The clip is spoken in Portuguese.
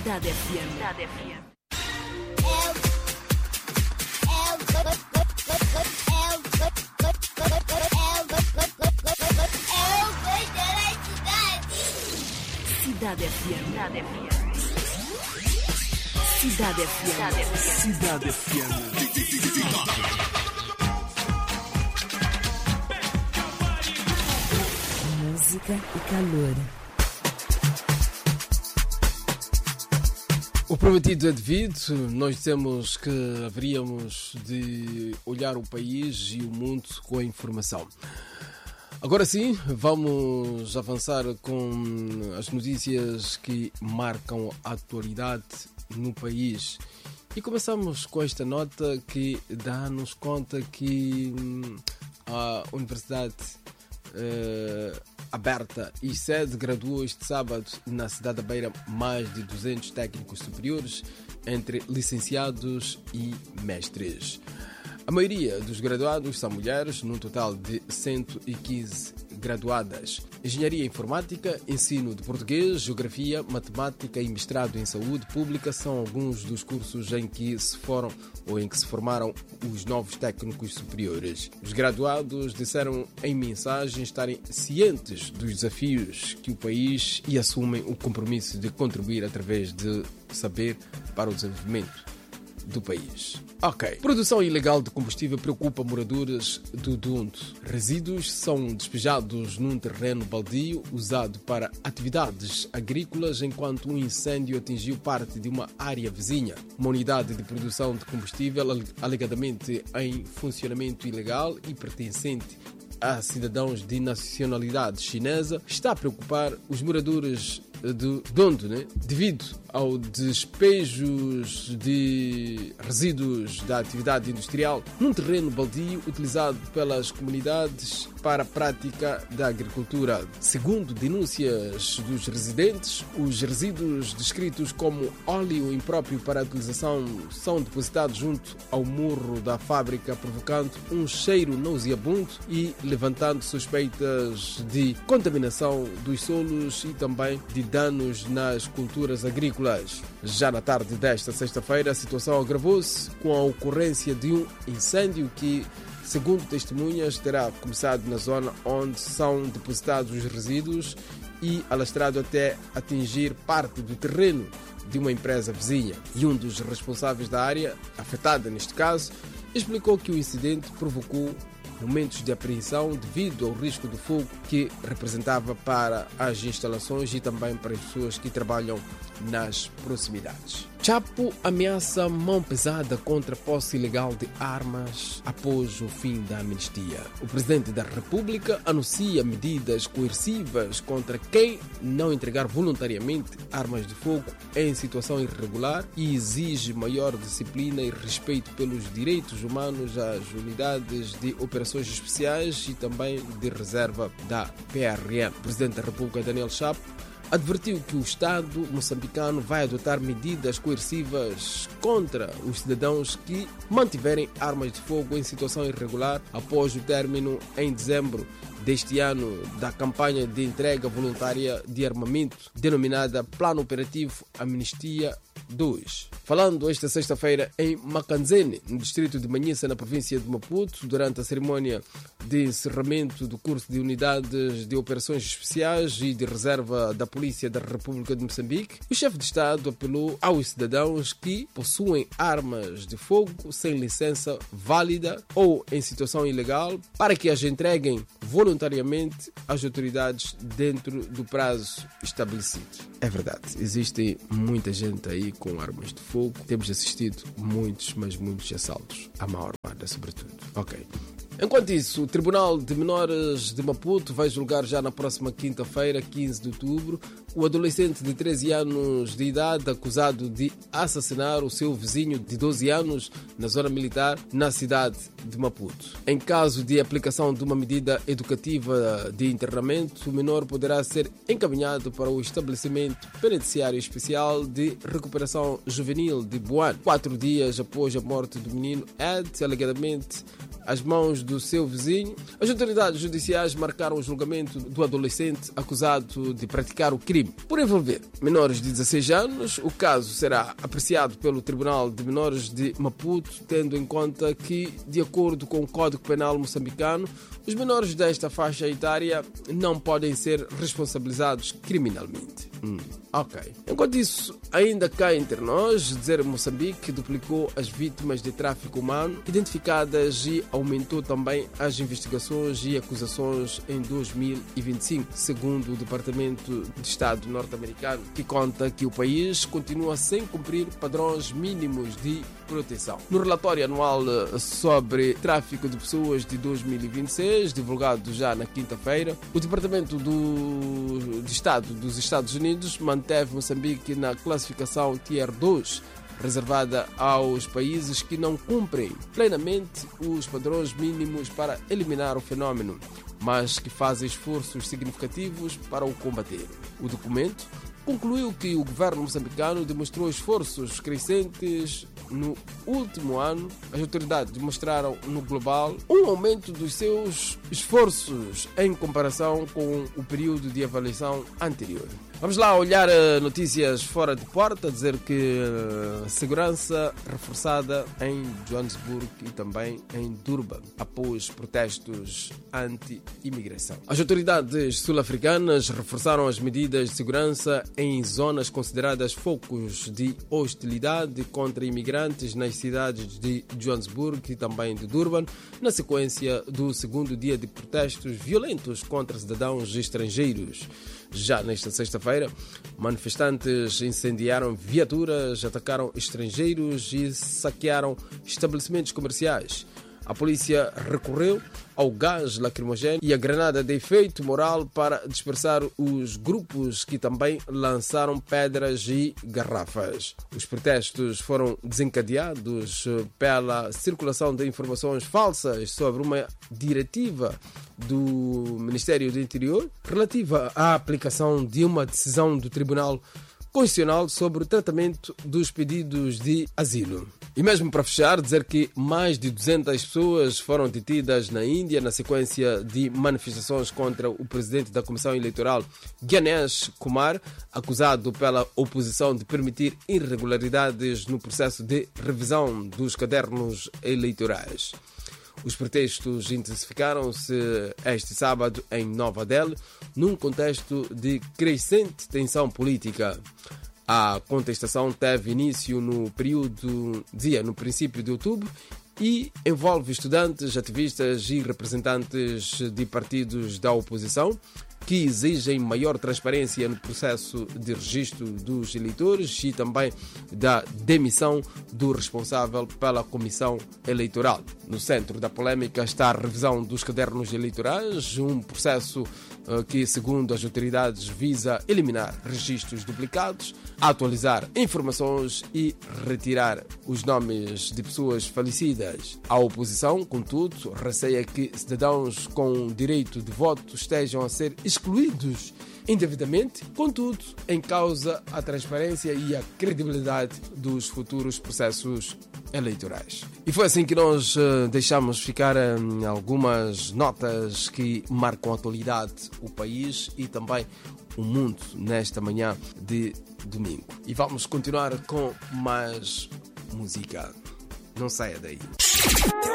Cidade FM. Cidade FM. Cidade FM. Cidade FM. Cidade FM. Música e calor. O prometido é devido. Nós dissemos que haveríamos de olhar o país e o mundo com a informação. Agora sim, vamos avançar com as notícias que marcam a atualidade no país. E começamos com esta nota que dá-nos conta que a Universidade Aberta e Sede graduou este sábado na cidade da Beira mais de 200 técnicos superiores, entre licenciados e mestres. A maioria dos graduados são mulheres, num total de 115 graduadas. Engenharia Informática, ensino de português, geografia, matemática e mestrado em saúde pública são alguns dos cursos em que se formaram os novos técnicos superiores. Os graduados disseram em mensagem estarem cientes dos desafios que o país e assumem o compromisso de contribuir através de saber para o desenvolvimento do país. Produção ilegal de combustível preocupa moradores do Dondo. Resíduos são despejados num terreno baldio usado para atividades agrícolas enquanto um incêndio atingiu parte de uma área vizinha. Uma unidade de produção de combustível alegadamente em funcionamento ilegal e pertencente a cidadãos de nacionalidade chinesa está a preocupar os moradores do Dondo, devido ao despejos de resíduos da atividade industrial num terreno baldio utilizado pelas comunidades para a prática da agricultura. Segundo denúncias dos residentes, os resíduos descritos como óleo impróprio para a utilização são depositados junto ao murro da fábrica, provocando um cheiro nauseabundo e levantando suspeitas de contaminação dos solos e também de danos nas culturas agrícolas. Já na tarde desta sexta-feira, a situação agravou-se com a ocorrência de um incêndio que, segundo testemunhas, terá começado na zona onde são depositados os resíduos e alastrado até atingir parte do terreno de uma empresa vizinha. E um dos responsáveis da área, afetada neste caso, explicou que o incidente provocou momentos de apreensão devido ao risco do fogo que representava para as instalações e também para as pessoas que trabalham nas proximidades. Chapo ameaça mão pesada contra a posse ilegal de armas após o fim da amnistia. O Presidente da República anuncia medidas coercivas contra quem não entregar voluntariamente armas de fogo em situação irregular e exige maior disciplina e respeito pelos direitos humanos às unidades de operações especiais e também de reserva da PRM. O Presidente da República, Daniel Chapo, advertiu que o Estado moçambicano vai adotar medidas coercivas contra os cidadãos que mantiverem armas de fogo em situação irregular após o término, em dezembro deste ano, da campanha de entrega voluntária de armamento denominada Plano Operativo Amnistia 2. Falando esta sexta-feira em Macanzene, no distrito de Manhissa, na província de Maputo, durante a cerimónia de encerramento do curso de unidades de operações especiais e de reserva da Polícia da República de Moçambique, o chefe de Estado apelou aos cidadãos que possuem armas de fogo sem licença válida ou em situação ilegal para que as entreguem voluntariamente às autoridades dentro do prazo estabelecido. É verdade, existe muita gente aí com armas de fogo. Temos assistido muitos assaltos, à maior parte sobretudo. Enquanto isso, o Tribunal de Menores de Maputo vai julgar já na próxima quinta-feira, 15 de outubro, o adolescente de 13 anos de idade acusado de assassinar o seu vizinho de 12 anos na zona militar na cidade de Maputo. Em caso de aplicação de uma medida educativa de internamento, o menor poderá ser encaminhado para o estabelecimento penitenciário especial de recuperação juvenil de Buane. 4 dias após a morte do menino Ed, alegadamente às mãos do seu vizinho, as autoridades judiciais marcaram o julgamento do adolescente acusado de praticar o crime. crime por envolver menores de 16 anos. O caso será apreciado pelo Tribunal de Menores de Maputo, tendo em conta que, de acordo com o Código Penal moçambicano, os menores desta faixa etária não podem ser responsabilizados criminalmente. Ok. Enquanto isso, ainda cá entre nós, dizer que Moçambique duplicou as vítimas de tráfico humano identificadas e aumentou também as investigações e acusações em 2025, segundo o Departamento de Estado norte-americano, que conta que o país continua sem cumprir padrões mínimos de proteção. No relatório anual sobre tráfico de pessoas de 2026, divulgado já na quinta-feira, o Departamento de Estado dos Estados Unidos manteve Moçambique na classificação Tier 2, reservada aos países que não cumprem plenamente os padrões mínimos para eliminar o fenómeno, mas que fazem esforços significativos para o combater. O documento concluiu que o governo moçambicano demonstrou esforços crescentes no último ano. As autoridades demonstraram no global um aumento dos seus esforços em comparação com o período de avaliação anterior. Vamos lá olhar notícias fora de porta, dizer que segurança reforçada em Johannesburgo e também em Durban, após protestos anti-imigração. As autoridades sul-africanas reforçaram as medidas de segurança em zonas consideradas focos de hostilidade contra imigrantes nas cidades de Johannesburgo e também de Durban, na sequência do segundo dia de protestos violentos contra cidadãos estrangeiros. Já nesta sexta-feira, manifestantes incendiaram viaturas, atacaram estrangeiros e saquearam estabelecimentos comerciais. A polícia recorreu ao gás lacrimogéneo e a granada de efeito moral para dispersar os grupos que também lançaram pedras e garrafas. Os protestos foram desencadeados pela circulação de informações falsas sobre uma diretiva do Ministério do Interior relativa à aplicação de uma decisão do Tribunal Constitucional sobre o tratamento dos pedidos de asilo. E mesmo para fechar, dizer que mais de 200 pessoas foram detidas na Índia na sequência de manifestações contra o presidente da Comissão Eleitoral, Ganesh Kumar, acusado pela oposição de permitir irregularidades no processo de revisão dos cadernos eleitorais. Os protestos intensificaram-se este sábado em Nova Delhi, num contexto de crescente tensão política. A contestação teve início no princípio de outubro e envolve estudantes, ativistas e representantes de partidos da oposição que exigem maior transparência no processo de registro dos eleitores e também da demissão do responsável pela Comissão Eleitoral. No centro da polêmica está a revisão dos cadernos eleitorais, um processo que, segundo as autoridades, visa eliminar registros duplicados, atualizar informações e retirar os nomes de pessoas falecidas. A oposição, contudo, receia que cidadãos com direito de voto estejam a ser excluídos indevidamente, contudo, em causa a transparência e a credibilidade dos futuros processos eleitorais. E foi assim que nós deixamos ficar algumas notas que marcam a atualidade, o país e também o mundo nesta manhã de domingo. E vamos continuar com mais música. Não saia daí.